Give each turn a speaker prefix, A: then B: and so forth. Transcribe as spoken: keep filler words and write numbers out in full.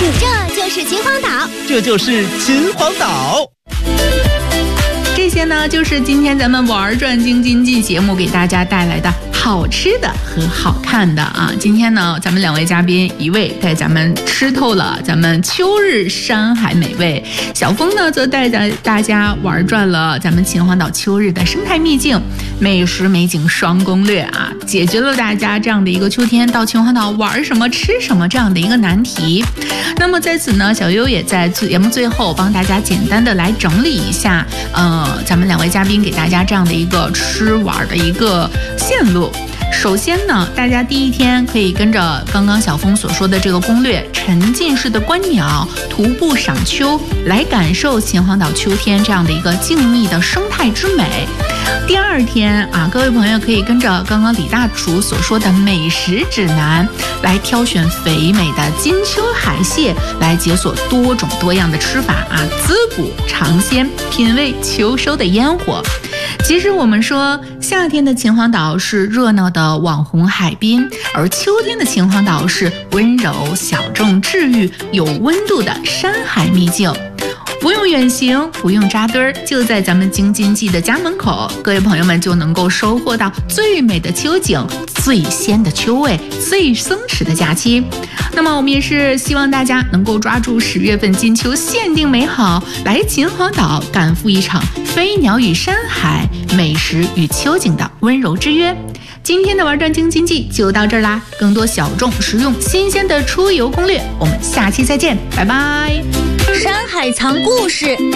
A: 这就是秦皇岛，
B: 这就是秦皇岛。
C: 这些呢，就是今天咱们玩转京津冀节目给大家带来的好吃的和好看的啊！今天呢，咱们两位嘉宾，一位带咱们吃透了咱们秋日山海美味，小峰呢则带着大家玩转了咱们秦皇岛秋日的生态秘境，美食美景双攻略啊，解决了大家这样的一个秋天到秦皇岛玩什么吃什么这样的一个难题。那么在此呢，小优也在节目最后帮大家简单的来整理一下，呃，咱们两位嘉宾给大家这样的一个吃玩的一个线路。首先呢，大家第一天可以跟着刚刚小峰所说的这个攻略，沉浸式的观鸟，徒步赏秋，来感受秦皇岛秋天这样的一个静谧的生态之美。第二天啊，各位朋友可以跟着刚刚李大厨所说的美食指南，来挑选肥美的金秋海蟹，来解锁多种多样的吃法啊，滋补尝鲜，品味秋收的烟火。其实我们说夏天的秦皇岛是热闹的网红海滨，而秋天的秦皇岛是温柔小众治愈有温度的山海秘境。不用远行，不用扎堆儿，就在咱们京津冀的家门口，各位朋友们就能够收获到最美的秋景、最鲜的秋味、最松弛的假期。那么我们也是希望大家能够抓住十月份金秋限定美好，来秦皇岛赶赴一场飞鸟与山海、美食与秋景的温柔之约。今天的玩转京津冀就到这儿啦，更多小众实用新鲜的出游攻略，我们下期再见，拜拜。
A: 山海藏故事。